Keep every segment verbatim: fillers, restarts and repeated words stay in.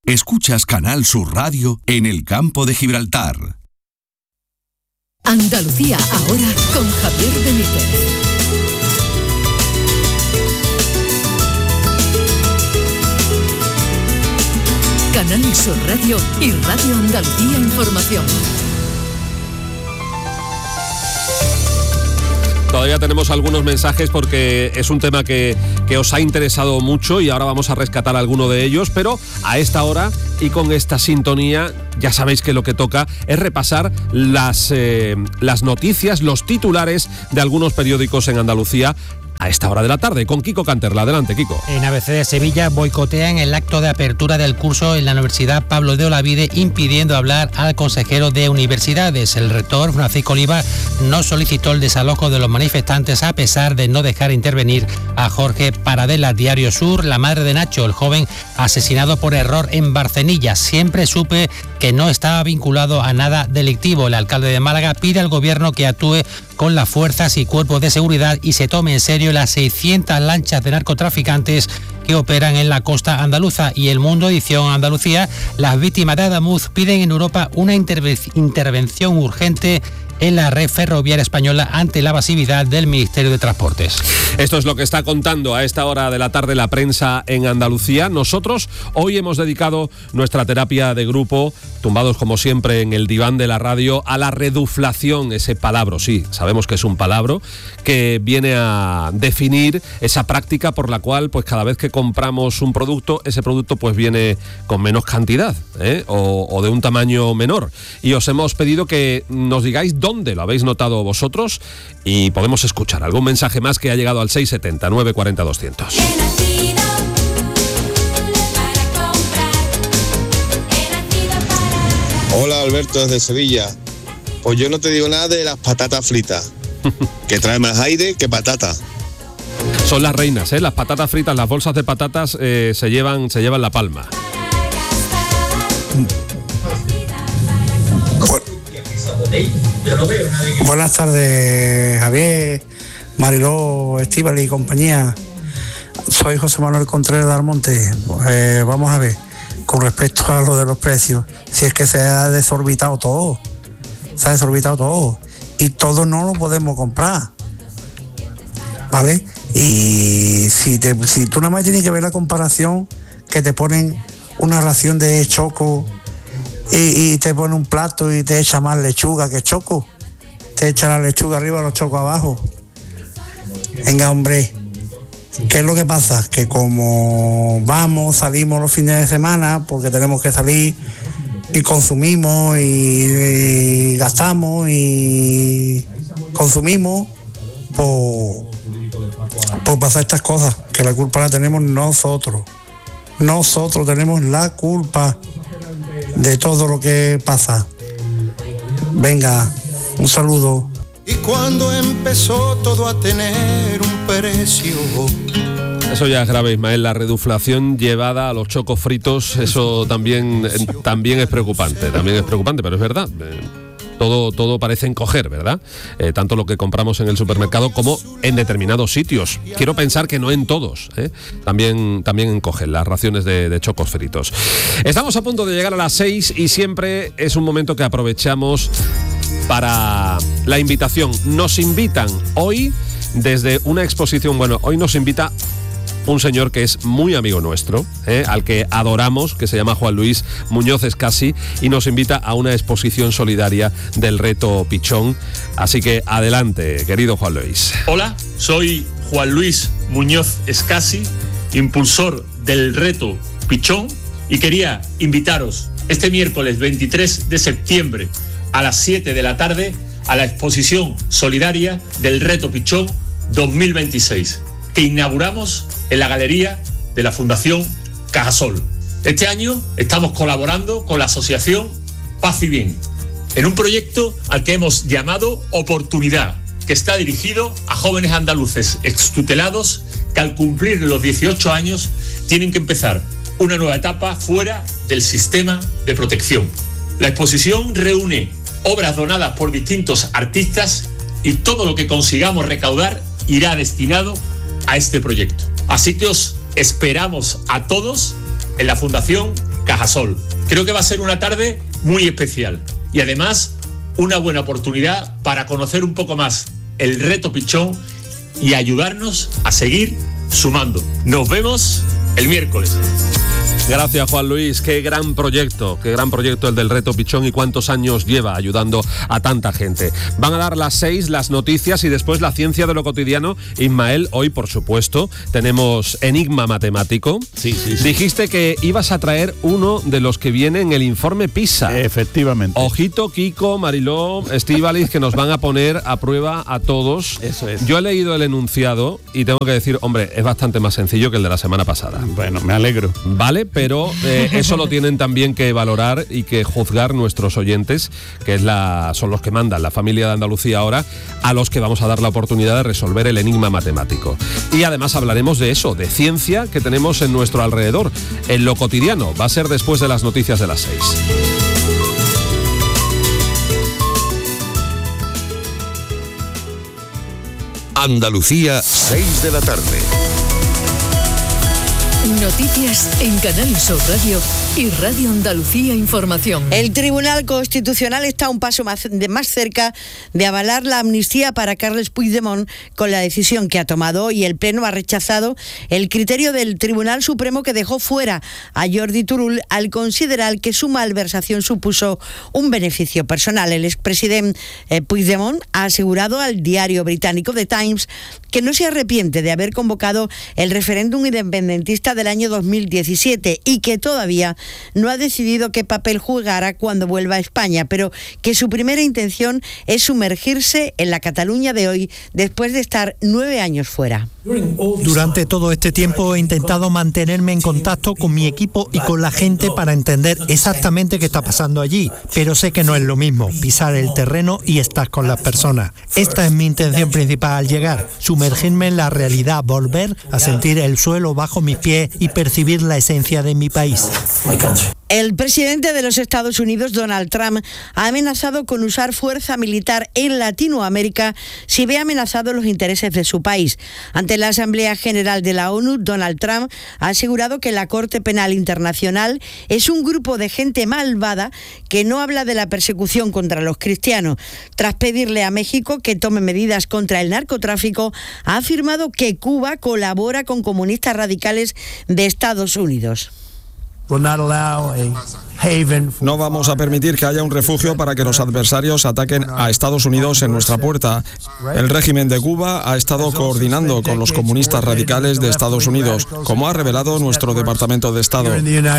Escuchas Canal Sur Radio en el campo de Gibraltar. Andalucía ahora con Javier Benítez. Canal Sur Radio y Radio Andalucía Información. Todavía tenemos algunos mensajes porque es un tema que, que os ha interesado mucho y ahora vamos a rescatar alguno de ellos, pero a esta hora y con esta sintonía ya sabéis que lo que toca es repasar las, eh, las noticias, los titulares de algunos periódicos en Andalucía a esta hora de la tarde, con Kiko Canterla. Adelante, Kiko. En A B C de Sevilla boicotean el acto de apertura del curso en la Universidad Pablo de Olavide, impidiendo hablar al consejero de Universidades. El rector, Francisco Oliva, no solicitó el desalojo de los manifestantes a pesar de no dejar intervenir a Jorge Paradela. Diario Sur, la madre de Nacho, el joven asesinado por error en Barcenilla. Siempre supe que no estaba vinculado a nada delictivo. El alcalde de Málaga pide al gobierno que actúe con las fuerzas y cuerpos de seguridad y se tome en serio las seiscientas lanchas de narcotraficantes que operan en la costa andaluza. Y El Mundo, edición Andalucía, las víctimas de Adamuz piden en Europa una interve- intervención urgente en la red ferroviaria española ante la pasividad del Ministerio de Transportes. Esto es lo que está contando a esta hora de la tarde la prensa en Andalucía. Nosotros hoy hemos dedicado nuestra terapia de grupo, tumbados como siempre en el diván de la radio, a la reduflación, ese palabra, sí, sabemos que es un palabra, que viene a definir esa práctica por la cual pues cada vez que compramos un producto, ese producto pues viene con menos cantidad, ¿eh? o, o de un tamaño menor. Y os hemos pedido que nos digáis dónde ¿Dónde lo habéis notado vosotros? Y podemos escuchar algún mensaje más que ha llegado al seis setenta, nueve cuarenta, doscientos. Hola, Alberto, desde Sevilla. Pues yo no te digo nada de las patatas fritas, que trae más aire que patata. Son las reinas, ¿eh? Las patatas fritas, las bolsas de patatas eh, se llevan, se llevan la palma. Buenas tardes, Javier, Mariló, Estíbal y compañía. Soy José Manuel Contreras de Almonte. Eh, vamos a ver, con respecto a lo de los precios, si es que se ha desorbitado todo, se ha desorbitado todo y todo no lo podemos comprar, ¿vale? Y si, te, si tú nada más tienes que ver la comparación, que te ponen una ración de choco y, y te ponen un plato y te echa más lechuga que choco, te echa la lechuga arriba, los chocos abajo. Venga, hombre, ¿qué es lo que pasa? Que como vamos, salimos los fines de semana, porque tenemos que salir y consumimos y, y gastamos y consumimos, pues, pues pasa estas cosas, que la culpa la tenemos nosotros. Nosotros tenemos la culpa de todo lo que pasa. Venga, un saludo. Y cuando empezó todo a tener un precio. Eso ya es grave, Ismael, la reduflación llevada a los chocos fritos, eso también, también es preocupante, también es preocupante, pero es verdad. Todo, todo parece encoger, ¿verdad? Eh, tanto lo que compramos en el supermercado como en determinados sitios. Quiero pensar que no en todos, ¿eh? También, también encogen las raciones de, de chocos fritos. Estamos a punto de llegar a las seis y siempre es un momento que aprovechamos para la invitación. Nos invitan hoy desde una exposición, bueno, hoy nos invita un señor que es muy amigo nuestro, ¿eh? al que adoramos, que se llama Juan Luis Muñoz Escasi, y nos invita a una exposición solidaria del Reto Pichón. Así que adelante, querido Juan Luis. Hola, soy Juan Luis Muñoz Escasi, impulsor del Reto Pichón, y quería invitaros este miércoles veintitrés de septiembre a las siete de la tarde a la exposición solidaria del Reto Pichón dos mil veintiséis, que inauguramos en la galería de la Fundación Cajasol. Este año estamos colaborando con la asociación Paz y Bien en un proyecto al que hemos llamado Oportunidad, que está dirigido a jóvenes andaluces extutelados que al cumplir los dieciocho años tienen que empezar una nueva etapa fuera del sistema de protección. La exposición reúne obras donadas por distintos artistas y todo lo que consigamos recaudar irá destinado a este proyecto. Así que os esperamos a todos en la Fundación Cajasol. Creo que va a ser una tarde muy especial y además una buena oportunidad para conocer un poco más el reto Pichón y ayudarnos a seguir sumando. Nos vemos el miércoles. Gracias, Juan Luis. Qué gran proyecto, qué gran proyecto el del reto Pichón y cuántos años lleva ayudando a tanta gente. Van a dar las seis, las noticias y después la ciencia de lo cotidiano. Ismael, hoy, por supuesto, tenemos enigma matemático. Sí, sí, sí. Dijiste que ibas a traer uno de los que viene en el informe PISA. Efectivamente. Ojito, Kiko, Mariló, Estíbaliz, que nos van a poner a prueba a todos. Eso es. Yo he leído el enunciado y tengo que decir, hombre, es bastante más sencillo que el de la semana pasada. Bueno, me alegro. Vale, pero eh, eso lo tienen también que valorar y que juzgar nuestros oyentes, que es la, son los que mandan, la familia de Andalucía ahora, a los que vamos a dar la oportunidad de resolver el enigma matemático. Y además hablaremos de eso, de ciencia que tenemos en nuestro alrededor, en lo cotidiano. Va a ser después de las noticias de las seis. Andalucía, seis de la tarde. Noticias en Canal Sur Radio y Radio Andalucía Información. El Tribunal Constitucional está un paso más, de, más cerca de avalar la amnistía para Carles Puigdemont con la decisión que ha tomado, y el Pleno ha rechazado el criterio del Tribunal Supremo que dejó fuera a Jordi Turull al considerar que su malversación supuso un beneficio personal. El expresidente eh, Puigdemont ha asegurado al diario británico The Times que no se arrepiente de haber convocado el referéndum independentista del año dos mil diecisiete y que todavía no ha decidido qué papel jugará cuando vuelva a España, pero que su primera intención es sumergirse en la Cataluña de hoy después de estar nueve años fuera. Durante todo este tiempo he intentado mantenerme en contacto con mi equipo y con la gente para entender exactamente qué está pasando allí, pero sé que no es lo mismo pisar el terreno y estar con las personas. Esta es mi intención principal al llegar, sumergirme en la realidad, volver a sentir el suelo bajo mis pies y percibir la esencia de mi país. El presidente de los Estados Unidos, Donald Trump, ha amenazado con usar fuerza militar en Latinoamérica si ve amenazados los intereses de su país. Ante la Asamblea General de la ONU, Donald Trump ha asegurado que la Corte Penal Internacional es un grupo de gente malvada que no habla de la persecución contra los cristianos. Tras pedirle a México que tome medidas contra el narcotráfico, ha afirmado que Cuba colabora con comunistas radicales de Estados Unidos. No vamos a permitir que haya un refugio para que los adversarios ataquen a Estados Unidos en nuestra puerta. El régimen de Cuba ha estado coordinando con los comunistas radicales de Estados Unidos, como ha revelado nuestro Departamento de Estado.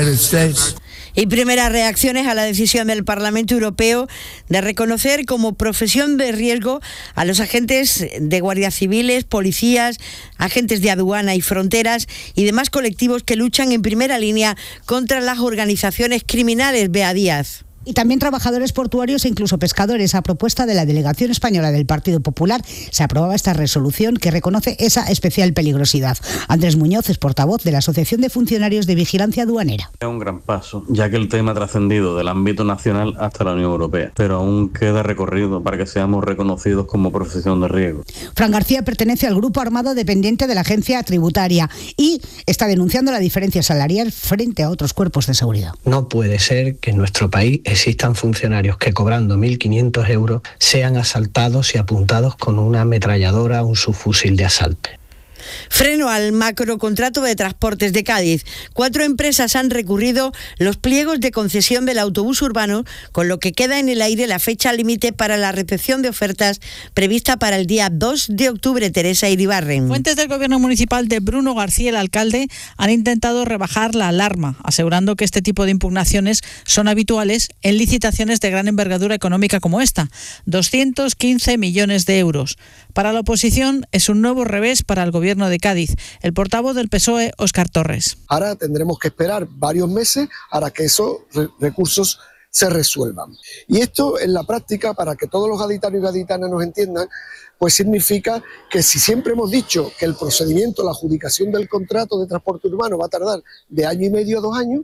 Y primeras reacciones a la decisión del Parlamento Europeo de reconocer como profesión de riesgo a los agentes de guardias civiles, policías, agentes de aduana y fronteras y demás colectivos que luchan en primera línea contra las organizaciones criminales. Bea Díaz. Y también trabajadores portuarios e incluso pescadores. A propuesta de la delegación española del Partido Popular se aprobaba esta resolución que reconoce esa especial peligrosidad. Andrés Muñoz es portavoz de la Asociación de Funcionarios de Vigilancia Aduanera. Es un gran paso, ya que el tema ha trascendido del ámbito nacional hasta la Unión Europea, pero aún queda recorrido para que seamos reconocidos como profesión de riesgo. Fran García pertenece al grupo armado dependiente de la agencia tributaria y está denunciando la diferencia salarial frente a otros cuerpos de seguridad. No puede ser que en nuestro país existan funcionarios que cobrando mil quinientos euros sean asaltados y apuntados con una ametralladora o un subfusil de asalto. Freno al macrocontrato de transportes de Cádiz. Cuatro empresas han recurrido los pliegos de concesión del autobús urbano, con lo que queda en el aire la fecha límite para la recepción de ofertas prevista para el día dos de octubre. Teresa Iribarren. Fuentes del gobierno municipal de Bruno García, el alcalde, han intentado rebajar la alarma, asegurando que este tipo de impugnaciones son habituales en licitaciones de gran envergadura económica como esta, doscientos quince millones de euros. Para la oposición es un nuevo revés para el gobierno de Cádiz. El portavoz del P S O E, Óscar Torres. Ahora tendremos que esperar varios meses para que esos re- recursos se resuelvan. Y esto en la práctica, para que todos los gaditanos y gaditanas nos entiendan, pues significa que si siempre hemos dicho que el procedimiento, la adjudicación del contrato de transporte urbano va a tardar de año y medio a dos años,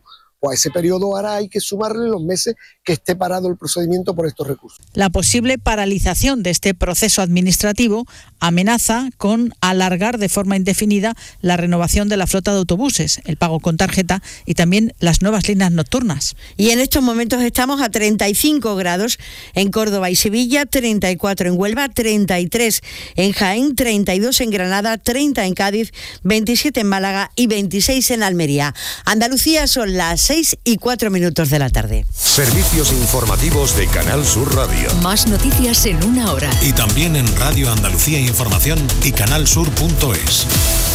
pues a ese periodo ahora hay que sumarle los meses que esté parado el procedimiento por estos recursos. La posible paralización de este proceso administrativo amenaza con alargar de forma indefinida la renovación de la flota de autobuses, el pago con tarjeta y también las nuevas líneas nocturnas. Y en estos momentos estamos a treinta y cinco grados en Córdoba y Sevilla, treinta y cuatro en Huelva, treinta y tres en Jaén, treinta y dos en Granada, treinta en Cádiz, veintisiete en Málaga y veintiséis en Almería. Andalucía, son las seis y cuatro minutos de la tarde. Servicios informativos de Canal Sur Radio. Más noticias en una hora. Y también en Radio Andalucía Información y canalsur punto es.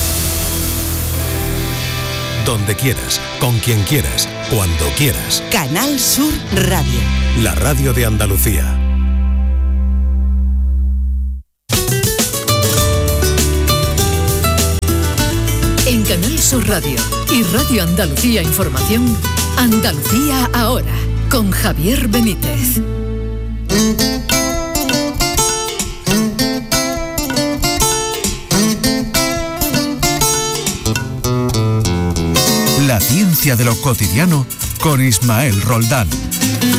Donde quieras, con quien quieras, cuando quieras. Canal Sur Radio. La radio de Andalucía. En Canal Sur Radio y Radio Andalucía Información, Andalucía ahora, con Javier Benítez. La ciencia de lo cotidiano con Ismael Roldán.